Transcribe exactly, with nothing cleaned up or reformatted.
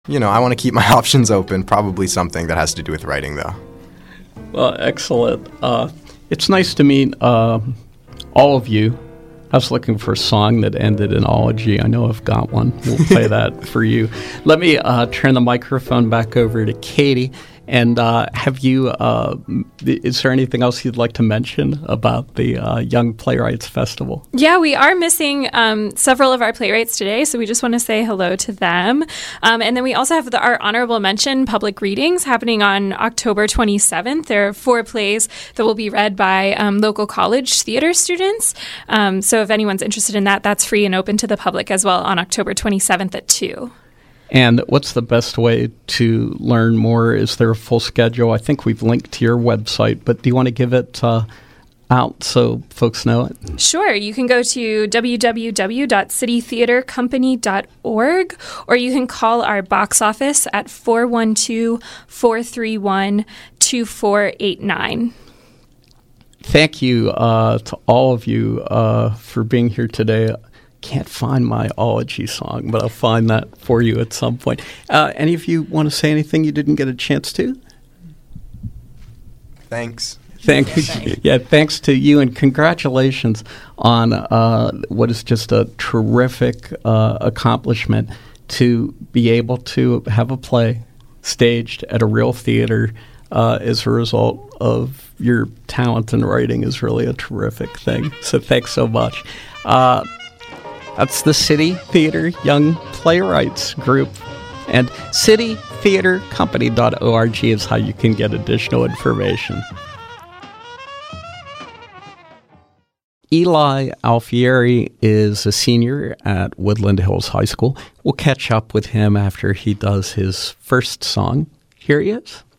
You know, I want to keep my options open, probably something that has to do with writing, though. Well, excellent. Uh, it's nice to meet uh, all of you. I was looking for a song that ended in ology. I know I've got one. We'll play that for you. Let me uh, turn the microphone back over to Katie. And uh, have you, uh, is there anything else you'd like to mention about the uh, Young Playwrights Festival? Yeah, we are missing um, several of our playwrights today, so we just want to say hello to them. Um, and then we also have the, our honorable mention public readings happening on October twenty-seventh. There are four plays that will be read by um, local college theater students. Um, so if anyone's interested in that, that's free and open to the public as well on October twenty-seventh at two. And what's the best way to learn more? Is there a full schedule? I think we've linked to your website, but do you want to give it uh, out so folks know it? Sure. You can go to w w w dot city theater company dot org, or you can call our box office at four one two, four three one, two four eight nine. Thank you uh, to all of you uh, for being here today. Can't find my ology song, but I'll find that for you at some point. Uh, any of you want to say anything you didn't get a chance to? Thanks. Thank you. Yeah, thanks to you, and congratulations on uh, what is just a terrific uh, accomplishment to be able to have a play staged at a real theater uh, as a result of your talent in writing is really a terrific thing. So thanks so much. Uh, That's the City Theater Young Playwrights Group. And city theater company dot org is how you can get additional information. Eli Alfieri is a senior at Woodland Hills High School. We'll catch up with him after he does his first song. Here he is.